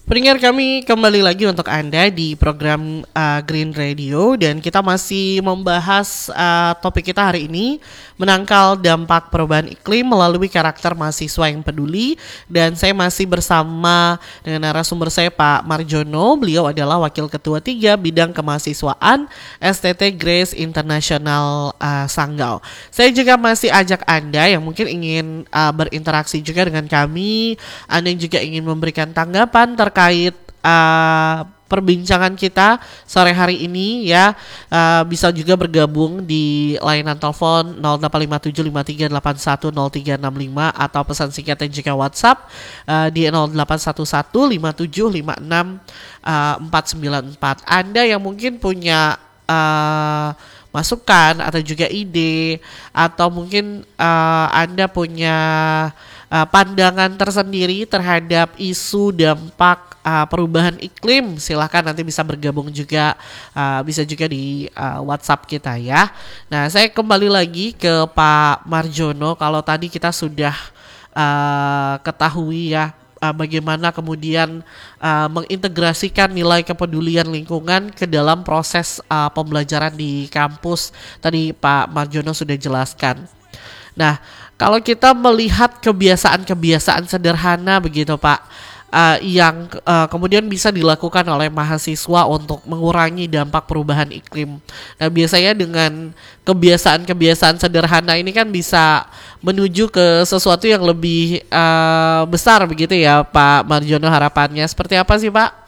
Pendengar kami kembali lagi untuk Anda di program Green Radio dan kita masih membahas topik kita hari ini menangkal dampak perubahan iklim melalui karakter mahasiswa yang peduli dan saya masih bersama dengan narasumber saya Pak Marjono. Beliau adalah Wakil Ketua 3 Bidang Kemahasiswaan STT Grace International Sanggau. Saya juga masih ajak Anda yang mungkin ingin berinteraksi juga dengan kami, Anda yang juga ingin memberikan tanggapan terkait perbincangan kita sore hari ini ya, bisa juga bergabung di layanan telepon 085753810365 atau pesan singkat dan juga WhatsApp di 08115756 494. Anda yang mungkin punya masukan atau juga ide atau mungkin Anda punya pandangan tersendiri terhadap isu dampak perubahan iklim, silahkan nanti bisa bergabung juga, bisa juga di WhatsApp kita ya. Nah, saya kembali lagi ke Pak Marjono. Kalau tadi kita sudah ketahui ya, bagaimana kemudian mengintegrasikan nilai kepedulian lingkungan ke dalam proses pembelajaran di kampus. Tadi Pak Marjono sudah jelaskan. Nah, kalau kita melihat kebiasaan-kebiasaan sederhana begitu Pak, yang kemudian bisa dilakukan oleh mahasiswa untuk mengurangi dampak perubahan iklim. Nah, biasanya dengan kebiasaan-kebiasaan sederhana ini kan bisa menuju ke sesuatu yang lebih besar begitu ya Pak Marjono, harapannya seperti apa sih Pak?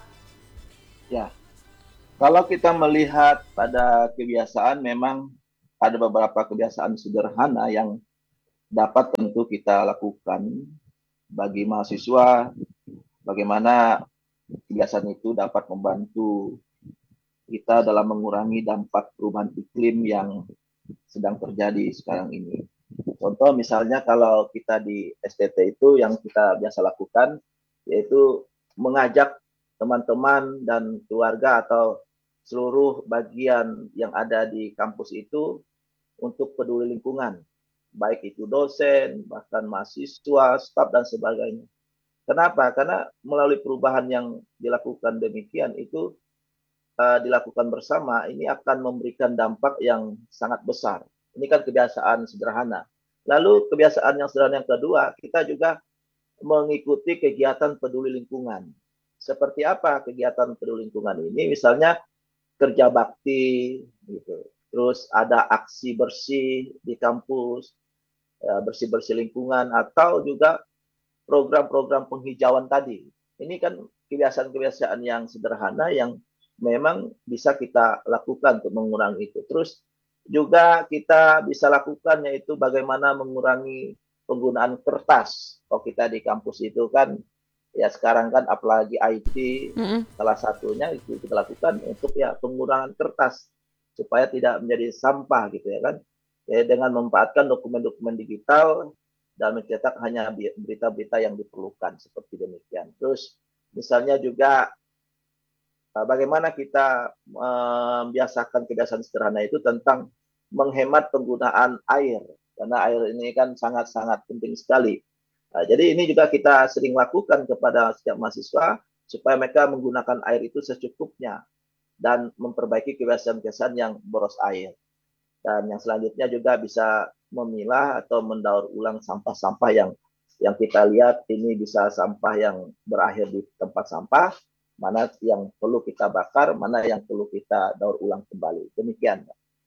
Ya, kalau kita melihat pada kebiasaan, memang ada beberapa kebiasaan sederhana yang dapat tentu kita lakukan bagi mahasiswa, bagaimana kebiasaan itu dapat membantu kita dalam mengurangi dampak perubahan iklim yang sedang terjadi sekarang ini. Contoh misalnya kalau kita di STT itu yang kita biasa lakukan, yaitu mengajak teman-teman dan keluarga atau seluruh bagian yang ada di kampus itu untuk peduli lingkungan, baik itu dosen, bahkan mahasiswa, staf, dan sebagainya. Kenapa? Karena melalui perubahan yang dilakukan demikian itu dilakukan bersama, ini akan memberikan dampak yang sangat besar. Ini kan kebiasaan sederhana. Lalu kebiasaan yang sederhana yang kedua, kita juga mengikuti kegiatan peduli lingkungan. Seperti apa kegiatan peduli lingkungan ini? Misalnya kerja bakti, gitu. Terus ada aksi bersih di kampus, ya, bersih-bersih lingkungan, atau juga program-program penghijauan tadi. Ini kan kebiasaan-kebiasaan yang sederhana yang memang bisa kita lakukan untuk mengurangi itu. Terus juga kita bisa lakukan yaitu bagaimana mengurangi penggunaan kertas. Kalau kita di kampus itu kan ya sekarang kan apalagi IT, Mm-mm. salah satunya itu kita lakukan untuk ya pengurangan kertas supaya tidak menjadi sampah gitu ya kan. Ya, dengan memanfaatkan dokumen-dokumen digital dan mencetak hanya berita-berita yang diperlukan seperti demikian. Terus misalnya juga bagaimana kita membiasakan kebiasaan sederhana itu tentang menghemat penggunaan air, karena air ini kan sangat-sangat penting sekali. Jadi ini juga kita sering lakukan kepada setiap mahasiswa supaya mereka menggunakan air itu secukupnya dan memperbaiki kebiasaan-kebiasaan yang boros air. Dan yang selanjutnya juga bisa memilah atau mendaur ulang sampah-sampah yang kita lihat ini bisa sampah yang berakhir di tempat sampah, mana yang perlu kita bakar, mana yang perlu kita daur ulang kembali. Demikian.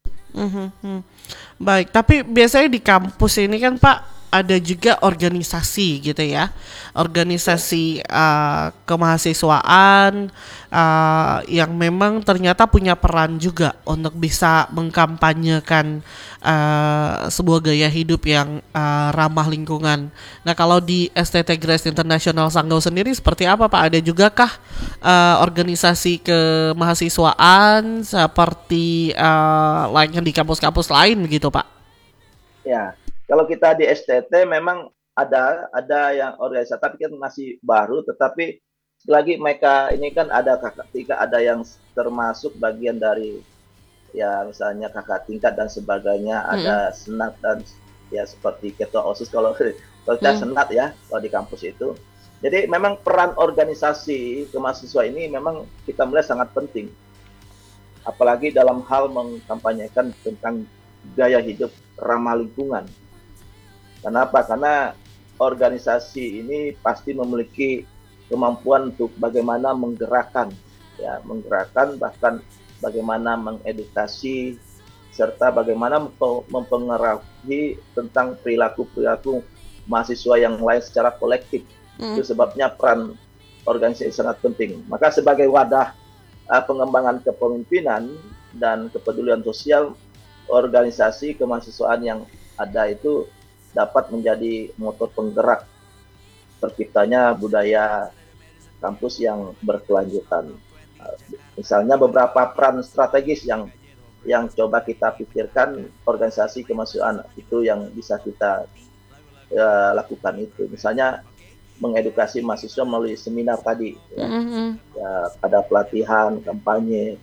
Mhm. Baik, tapi biasanya di kampus ini kan Pak ada juga organisasi gitu ya, Ya. organisasi kemahasiswaan yang memang ternyata punya peran juga untuk bisa mengkampanyekan sebuah gaya hidup yang ramah lingkungan. Nah, kalau di STT Grace International Sanggau sendiri seperti apa Pak? Ada juga kah organisasi kemahasiswaan seperti lainnya di kampus-kampus lain begitu Pak? Ya, kalau kita di STT memang ada yang organisasi tapi kan masih baru, tetapi lagi mereka ini kan ada kakak tingkat, ada yang termasuk bagian dari ya misalnya kakak tingkat dan sebagainya, Mm-mm. ada senat dan ya seperti ketua OSIS kalau kalau kita Mm. senat ya kalau di kampus itu. Jadi memang peran organisasi kemahasiswa ini memang kita melihat sangat penting, apalagi dalam hal mengkampanyekan tentang gaya hidup ramah lingkungan. Kenapa? Karena organisasi ini pasti memiliki kemampuan untuk bagaimana menggerakkan, ya, menggerakkan bahkan bagaimana mengedukasi serta bagaimana mempengaruhi tentang perilaku-perilaku mahasiswa yang lain secara kolektif. Itu sebabnya peran organisasi sangat penting. Maka sebagai wadah pengembangan kepemimpinan dan kepedulian sosial, organisasi kemahasiswaan yang ada itu dapat menjadi motor penggerak terciptanya budaya kampus yang berkelanjutan. Misalnya beberapa peran strategis yang coba kita pikirkan organisasi kemahasiswaan itu yang bisa kita lakukan itu. Misalnya mengedukasi mahasiswa melalui seminar tadi, ya. Ya, ada pelatihan kampanye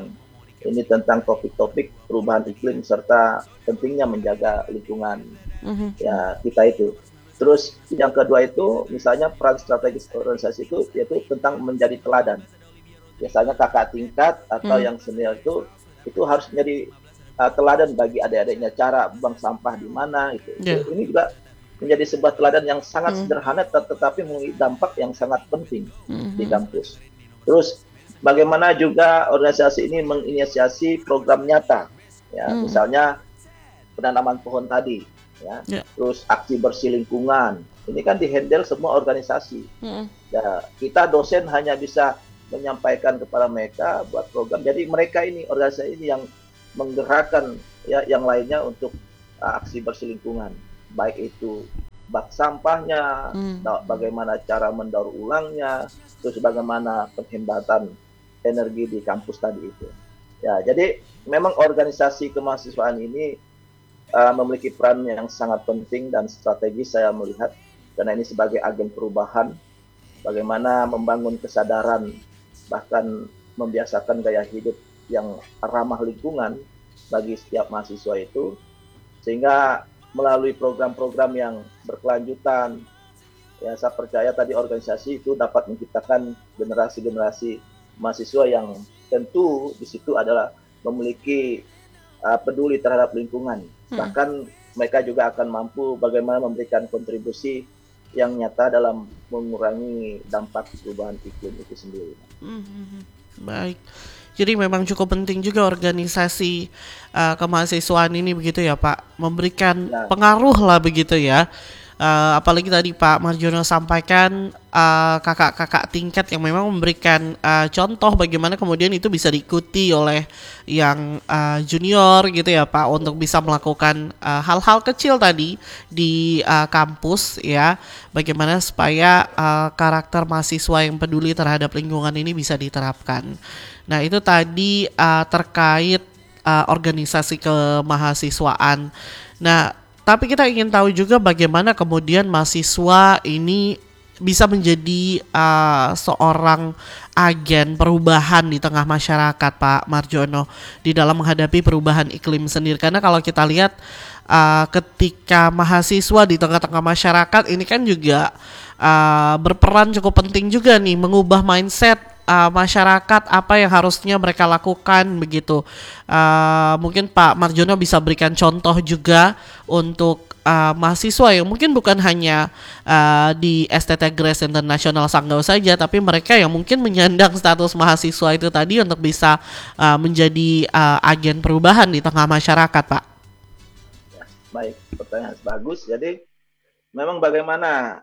tentang topik-topik perubahan iklim serta pentingnya menjaga lingkungan, ya, kita itu. Terus yang kedua itu misalnya peran strategis organisasi itu yaitu tentang menjadi teladan. Biasanya kakak tingkat atau yang senior itu harus menjadi teladan bagi adik-adiknya, cara buang sampah di mana itu. Yeah. Ini juga menjadi sebuah teladan yang sangat sederhana tetapi memiliki dampak yang sangat penting di kampus. Terus bagaimana juga organisasi ini menginisiasi program nyata, ya, misalnya penanaman pohon tadi, ya, terus aksi bersih lingkungan. Ini kan dihandle semua organisasi. Ya, kita dosen hanya bisa menyampaikan kepada mereka buat program. Jadi mereka ini organisasi ini yang menggerakkan, ya, yang lainnya untuk aksi bersih lingkungan. Baik itu bak sampahnya, bagaimana cara mendaur ulangnya, terus bagaimana penghematan energi di kampus tadi itu. Ya, jadi memang organisasi kemahasiswaan ini memiliki peran yang sangat penting dan strategis saya melihat, karena ini sebagai agen perubahan, bagaimana membangun kesadaran bahkan membiasakan gaya hidup yang ramah lingkungan bagi setiap mahasiswa itu, sehingga melalui program-program yang berkelanjutan, ya, saya percaya tadi organisasi itu dapat menciptakan generasi-generasi mahasiswa yang tentu di situ adalah memiliki peduli terhadap lingkungan. Bahkan mereka juga akan mampu bagaimana memberikan kontribusi yang nyata dalam mengurangi dampak perubahan iklim itu sendiri. Baik. Jadi memang cukup penting juga organisasi kemahasiswaan ini begitu ya Pak, memberikan pengaruh lah begitu ya. Apalagi tadi Pak Marjono sampaikan kakak-kakak tingkat yang memang memberikan contoh bagaimana kemudian itu bisa diikuti oleh yang junior gitu ya Pak, untuk bisa melakukan hal-hal kecil tadi di kampus ya, bagaimana supaya karakter mahasiswa yang peduli terhadap lingkungan ini bisa diterapkan. Nah itu tadi terkait organisasi kemahasiswaan. Nah tapi kita ingin tahu juga bagaimana kemudian mahasiswa ini bisa menjadi seorang agen perubahan di tengah masyarakat, Pak Marjono, di dalam menghadapi perubahan iklim sendiri. Karena kalau kita lihat ketika mahasiswa di tengah-tengah masyarakat ini kan juga berperan cukup penting juga nih mengubah mindset masyarakat, apa yang harusnya mereka lakukan begitu. Mungkin Pak Marjono bisa berikan contoh juga untuk mahasiswa yang mungkin bukan hanya di STT Grace International Sanggau saja, tapi mereka yang mungkin menyandang status mahasiswa itu tadi untuk bisa menjadi agen perubahan di tengah masyarakat, Pak. Ya, baik, pertanyaan bagus. Jadi memang bagaimana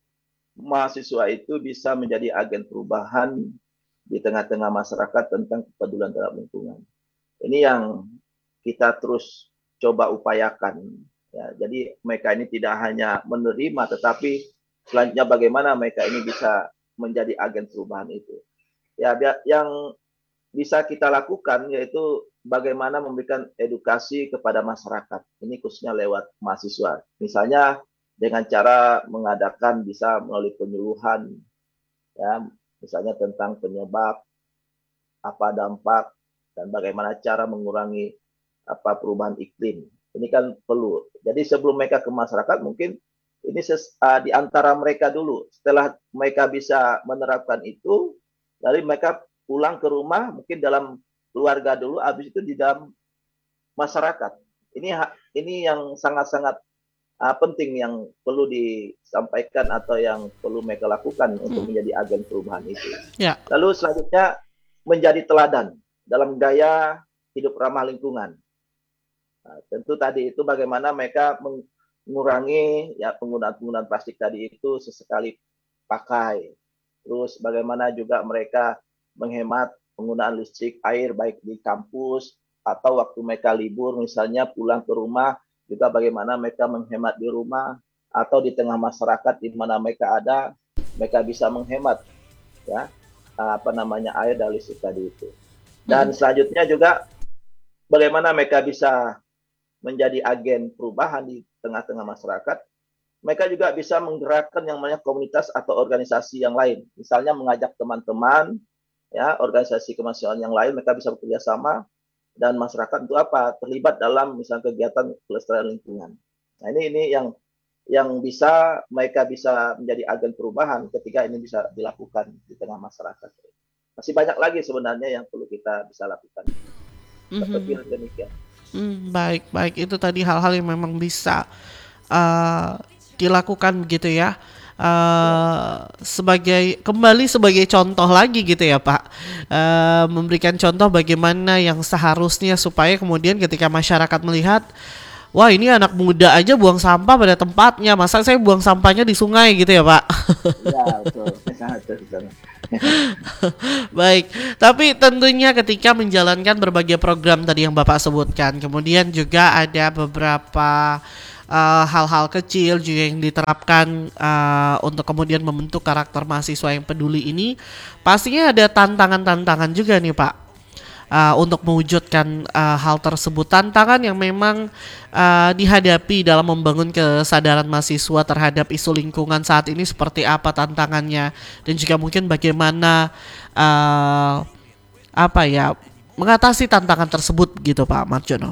mahasiswa itu bisa menjadi agen perubahan di tengah-tengah masyarakat tentang kepedulian terhadap lingkungan. Ini yang kita terus coba upayakan. Ya, jadi mereka ini tidak hanya menerima, tetapi selanjutnya bagaimana mereka ini bisa menjadi agen perubahan itu. Ya, yang bisa kita lakukan yaitu bagaimana memberikan edukasi kepada masyarakat. Ini khususnya lewat mahasiswa. Misalnya dengan cara mengadakan bisa melalui penyuluhan, ya, misalnya tentang penyebab, apa dampak, dan bagaimana cara mengurangi perubahan iklim. Ini kan perlu. Jadi sebelum mereka ke masyarakat mungkin Di antara mereka dulu. Setelah mereka bisa menerapkan itu, lalu mereka pulang ke rumah, mungkin dalam keluarga dulu, habis itu di dalam masyarakat. Ini yang sangat-sangat penting yang perlu disampaikan atau yang perlu mereka lakukan untuk Mm. menjadi agen perubahan itu. Ya. Lalu selanjutnya menjadi teladan dalam gaya hidup ramah lingkungan. Nah, tentu tadi itu bagaimana mereka mengurangi ya penggunaan plastik tadi itu sesekali pakai. Terus bagaimana juga mereka menghemat penggunaan listrik air baik di kampus atau waktu mereka libur misalnya pulang ke rumah juga bagaimana mereka menghemat di rumah atau di tengah masyarakat di mana mereka ada mereka bisa menghemat ya air dan listrik tadi itu. Dan Mm-mm. selanjutnya juga bagaimana mereka bisa menjadi agen perubahan di tengah-tengah masyarakat, mereka juga bisa menggerakkan yang namanya komunitas atau organisasi yang lain. Misalnya mengajak teman-teman, ya organisasi kemanusiaan yang lain, mereka bisa bekerja sama dan masyarakat untuk apa? Terlibat dalam misalnya kegiatan pelestarian lingkungan. Nah ini yang bisa mereka bisa menjadi agen perubahan ketika ini bisa dilakukan di tengah masyarakat. Masih banyak lagi sebenarnya yang perlu kita bisa lakukan. Saya Mhm. kira demikian. Baik, baik. Itu tadi hal-hal yang memang bisa uh, dilakukan gitu ya. Ya. Sebagai contoh lagi gitu ya Pak. Memberikan contoh bagaimana yang seharusnya supaya kemudian ketika masyarakat melihat, wah ini anak muda aja buang sampah pada tempatnya, masa saya buang sampahnya di sungai gitu ya Pak. Ya, betul. Sangat betul. Baik, tapi tentunya ketika menjalankan berbagai program tadi yang Bapak sebutkan, kemudian juga ada beberapa hal-hal kecil juga yang diterapkan untuk kemudian membentuk karakter mahasiswa yang peduli ini, pastinya ada tantangan-tantangan juga nih Pak. Untuk mewujudkan hal tersebut, tantangan yang memang dihadapi dalam membangun kesadaran mahasiswa terhadap isu lingkungan saat ini seperti apa tantangannya, dan juga mungkin bagaimana uh, apa ya mengatasi tantangan tersebut gitu Pak Marjono.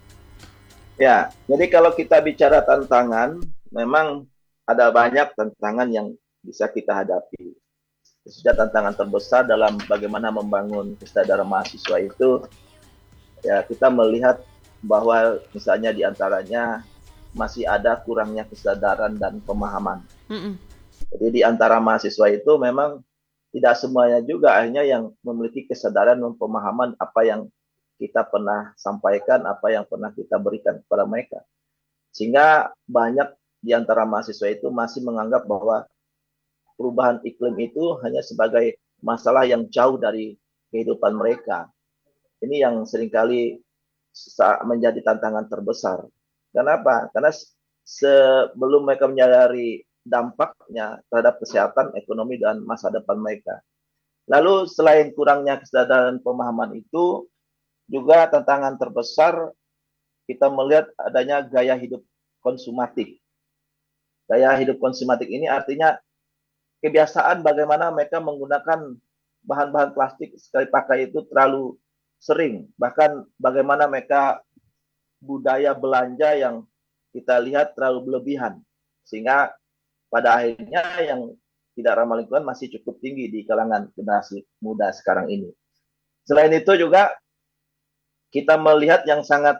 Ya, jadi kalau kita bicara tantangan, memang ada banyak tantangan yang bisa kita hadapi. Khususnya tantangan terbesar dalam bagaimana membangun kesadaran mahasiswa itu, ya kita melihat bahwa misalnya diantaranya masih ada kurangnya kesadaran dan pemahaman. Mm-mm. Jadi di antara mahasiswa itu memang tidak semuanya juga akhirnya yang memiliki kesadaran dan pemahaman apa yang kita pernah sampaikan, apa yang pernah kita berikan kepada mereka. Sehingga banyak di antara mahasiswa itu masih menganggap bahwa perubahan iklim itu hanya sebagai masalah yang jauh dari kehidupan mereka. Ini yang seringkali menjadi tantangan terbesar. Kenapa? Karena sebelum mereka menyadari dampaknya terhadap kesehatan, ekonomi, dan masa depan mereka. Lalu selain kurangnya kesadaran pemahaman itu, juga tantangan terbesar kita melihat adanya gaya hidup konsumatif. Gaya hidup konsumatif ini artinya kebiasaan bagaimana mereka menggunakan bahan-bahan plastik sekali pakai itu terlalu sering. Bahkan bagaimana mereka budaya belanja yang kita lihat terlalu berlebihan. Sehingga pada akhirnya yang tidak ramah lingkungan masih cukup tinggi di kalangan generasi muda sekarang ini. Selain itu juga kita melihat yang sangat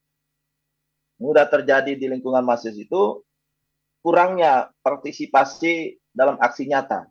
mudah terjadi di lingkungan mahasiswa itu kurangnya partisipasi dalam aksi nyata.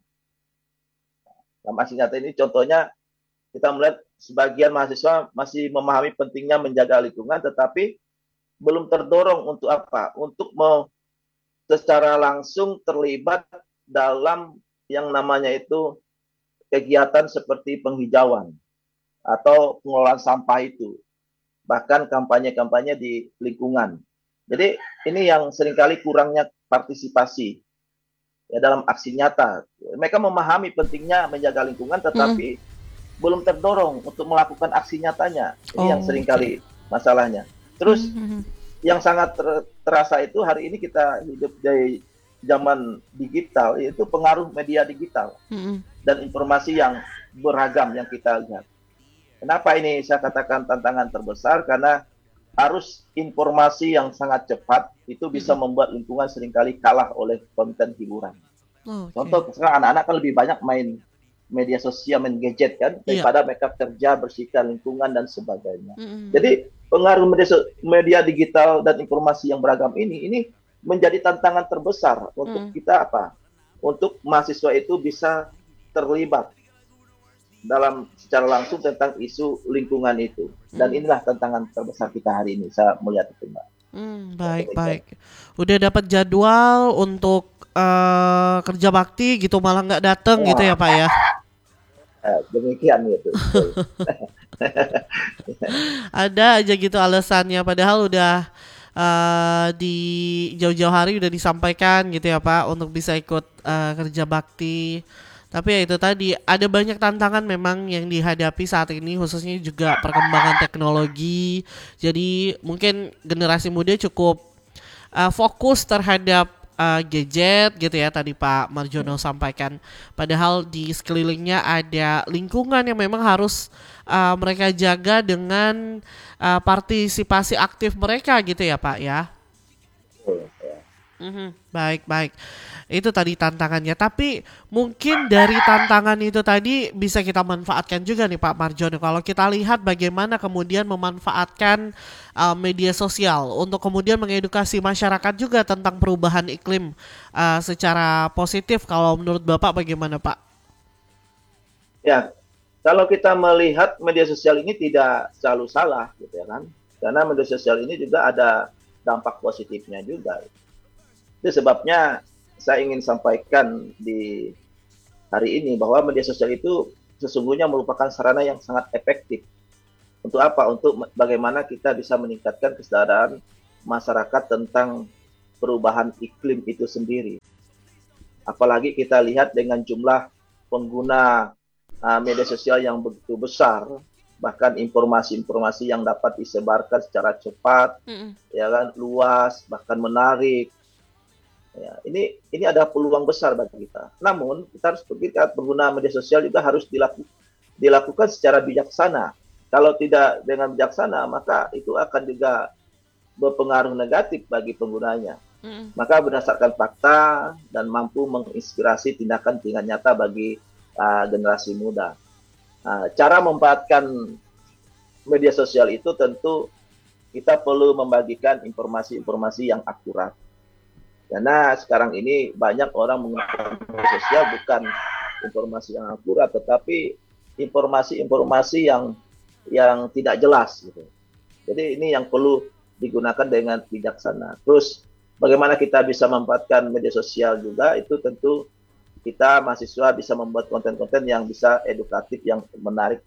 Dalam aksi nyata ini contohnya kita melihat sebagian mahasiswa masih memahami pentingnya menjaga lingkungan tetapi belum terdorong untuk apa? Untuk secara langsung terlibat dalam yang namanya itu kegiatan seperti penghijauan atau pengelolaan sampah itu. Bahkan kampanye-kampanye di lingkungan. Jadi ini yang seringkali kurangnya partisipasi ya dalam aksi nyata. Mereka memahami pentingnya menjaga lingkungan Mm-mm. tetapi belum terdorong untuk melakukan aksi nyatanya. Ini yang Oh, oke. Okay. seringkali masalahnya. Terus Mm-hmm. yang sangat terasa itu hari ini kita hidup di zaman digital, yaitu pengaruh media digital Mm-hmm. dan informasi yang beragam yang kita lihat. Kenapa ini saya katakan tantangan terbesar? Karena arus informasi yang sangat cepat itu bisa Mm-mm. membuat lingkungan seringkali kalah oleh konten hiburan. Oke. Contoh, sekarang anak-anak kan lebih banyak main media sosial, main gadget kan, Iya. daripada mereka kerja, bersihkan lingkungan dan sebagainya. Mm-mm. Jadi pengaruh media digital dan informasi yang beragam ini menjadi tantangan terbesar untuk Mm-mm. kita apa? Untuk mahasiswa itu bisa terlibat dalam secara langsung tentang isu lingkungan itu. Dan Mm-mm. inilah tantangan terbesar kita hari ini. Saya melihat itu, Mbak. Ya, Baik, demikian. baik. Udah dapat jadwal untuk kerja bakti gitu malah nggak datang gitu ya Ya, Pak ya? demikian gitu. Betul. Ada aja gitu alasannya padahal udah di jauh-jauh hari udah disampaikan gitu ya Pak untuk bisa ikut kerja bakti. Tapi ya itu tadi ada banyak tantangan memang yang dihadapi saat ini khususnya juga perkembangan teknologi. Jadi mungkin generasi muda cukup fokus terhadap gadget gitu ya tadi Pak Marjono sampaikan. Padahal di sekelilingnya ada lingkungan yang memang harus mereka jaga dengan partisipasi aktif mereka gitu ya Pak ya. Betul, ya. Baik, baik. Itu tadi tantangannya. Tapi mungkin dari tantangan itu tadi bisa kita manfaatkan juga nih Pak Marjono. Kalau kita lihat bagaimana kemudian memanfaatkan media sosial untuk kemudian mengedukasi masyarakat juga tentang perubahan iklim secara positif. Kalau menurut Bapak bagaimana Pak? Ya, kalau kita melihat media sosial ini tidak selalu salah, gitu ya kan? Karena media sosial ini juga ada dampak positifnya juga. Itu sebabnya saya ingin sampaikan di hari ini bahwa media sosial itu sesungguhnya merupakan sarana yang sangat efektif. Untuk apa? Untuk bagaimana kita bisa meningkatkan kesadaran masyarakat tentang perubahan iklim itu sendiri. Apalagi kita lihat dengan jumlah pengguna media sosial yang begitu besar, bahkan informasi-informasi yang dapat disebarkan secara cepat, Mm-mm. ya kan, luas, bahkan menarik. Ya, ini ada peluang besar bagi kita. Namun kita harus berpikir pengguna media sosial juga harus dilakukan secara bijaksana. Kalau tidak dengan bijaksana, maka itu akan juga berpengaruh negatif bagi penggunanya. Mm-mm. Maka berdasarkan fakta dan mampu menginspirasi tindakan-tindakan nyata bagi generasi muda. Cara memanfaatkan media sosial itu tentu kita perlu membagikan informasi-informasi yang akurat. Karena sekarang ini banyak orang menggunakan media sosial bukan informasi yang akurat, tetapi informasi-informasi yang tidak jelas gitu. Jadi ini yang perlu digunakan dengan bijaksana. Terus bagaimana kita bisa memanfaatkan media sosial juga itu tentu kita mahasiswa bisa membuat konten-konten yang bisa edukatif, yang menarik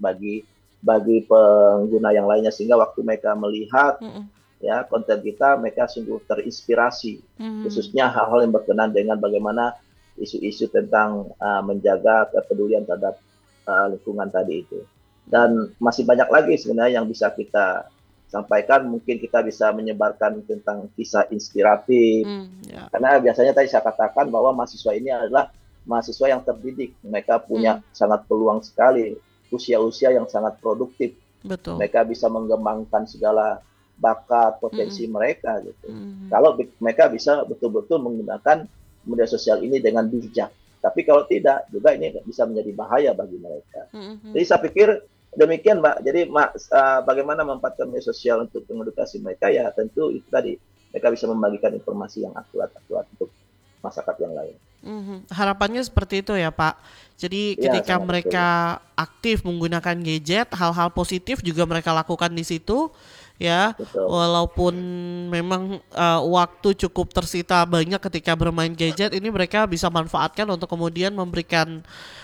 bagi pengguna yang lainnya, sehingga waktu mereka melihat Mm-mm. ya konten kita, mereka sungguh terinspirasi, Mm-mm. khususnya hal-hal yang berkenaan dengan bagaimana isu-isu tentang menjaga kepedulian terhadap lingkungan tadi itu. Dan masih banyak lagi sebenarnya yang bisa kita sampaikan. Mungkin kita bisa menyebarkan tentang kisah inspiratif, Ya. karena biasanya tadi saya katakan bahwa mahasiswa ini adalah mahasiswa yang terdidik. Mereka punya Mm. sangat peluang sekali, usia-usia yang sangat produktif. Betul. Mereka bisa mengembangkan segala bakat, Mm-mm. potensi mereka gitu. Mm-mm. Kalau mereka bisa betul-betul menggunakan media sosial ini dengan bijak. Tapi kalau tidak, juga ini bisa menjadi bahaya bagi mereka. Mm-mm. Jadi saya pikir demikian, Mbak. Jadi bagaimana memanfaatkan media sosial untuk mengedukasi mereka, ya tentu itu tadi. Mereka bisa membagikan informasi yang akurat-akurat untuk masyarakat yang lain. Harapannya seperti itu ya Pak. Jadi Iya, ketika sangat betul. mereka aktif menggunakan gadget, hal-hal positif juga mereka lakukan di situ ya. Betul. Walaupun memang waktu cukup tersita banyak ketika bermain gadget, ini mereka bisa manfaatkan untuk kemudian memberikan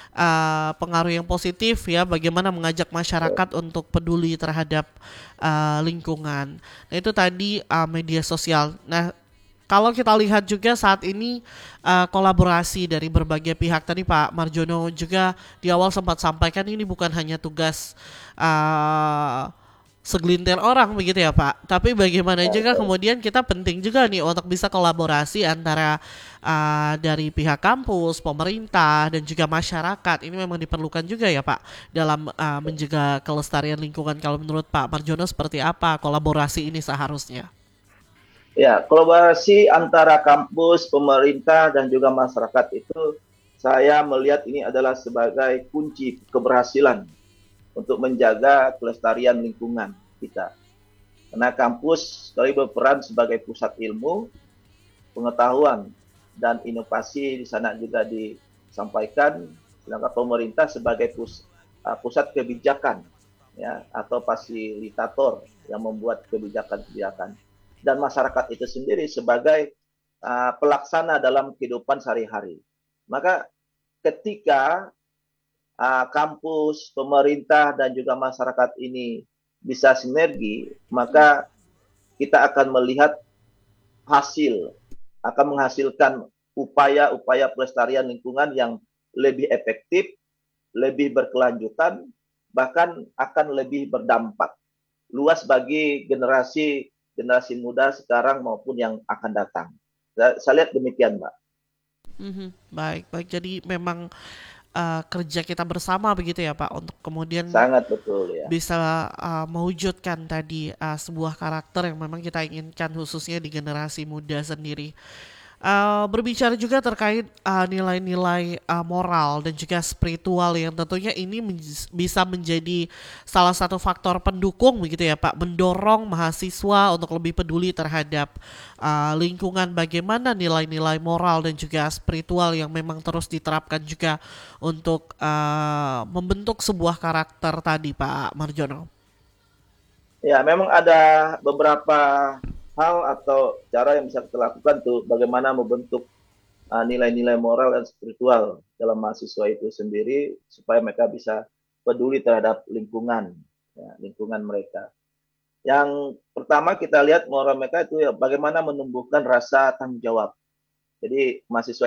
pengaruh yang positif ya. Bagaimana mengajak Betul. masyarakat untuk peduli terhadap lingkungan. Nah itu tadi media sosial. Nah kalau kita lihat juga saat ini kolaborasi dari berbagai pihak tadi Pak Marjono juga di awal sempat sampaikan ini bukan hanya tugas uh, segelintir orang begitu ya Pak. Tapi bagaimana Ya, juga betul. kemudian kita penting juga nih untuk bisa kolaborasi antara dari pihak kampus, pemerintah dan juga masyarakat. Ini memang diperlukan juga ya Pak dalam menjaga kelestarian lingkungan. Kalau menurut Pak Marjono seperti apa kolaborasi ini seharusnya? Ya, kolaborasi antara kampus, pemerintah, dan juga masyarakat itu saya melihat ini adalah sebagai kunci keberhasilan untuk menjaga kelestarian lingkungan kita. Karena kampus sekali berperan sebagai pusat ilmu, pengetahuan, dan inovasi di sana juga disampaikan, sedangkan pemerintah sebagai pusat kebijakan ya atau fasilitator yang membuat kebijakan-kebijakan dan masyarakat itu sendiri sebagai pelaksana dalam kehidupan sehari-hari. Maka ketika kampus, pemerintah dan juga masyarakat ini bisa sinergi, maka kita akan melihat hasil, akan menghasilkan upaya-upaya pelestarian lingkungan yang lebih efektif, lebih berkelanjutan, bahkan akan lebih berdampak luas bagi generasi generasi muda sekarang maupun yang akan datang. Saya lihat demikian, Mbak. Mhm, baik, baik. Jadi memang kerja kita bersama begitu ya Pak untuk kemudian Sangat betul ya. bisa mewujudkan tadi sebuah karakter yang memang kita inginkan khususnya di generasi muda sendiri. Berbicara juga terkait nilai-nilai moral dan juga spiritual yang tentunya ini bisa menjadi salah satu faktor pendukung begitu ya Pak, mendorong mahasiswa untuk lebih peduli terhadap lingkungan. Bagaimana nilai-nilai moral dan juga spiritual yang memang terus diterapkan juga untuk membentuk sebuah karakter tadi Pak Marjono. Ya, memang ada beberapa hal atau cara yang bisa kita lakukan tuh bagaimana membentuk nilai-nilai moral dan spiritual dalam mahasiswa itu sendiri supaya mereka bisa peduli terhadap lingkungan, ya, lingkungan mereka. Yang pertama kita lihat moral mereka itu ya bagaimana menumbuhkan rasa tanggung jawab. Jadi mahasiswa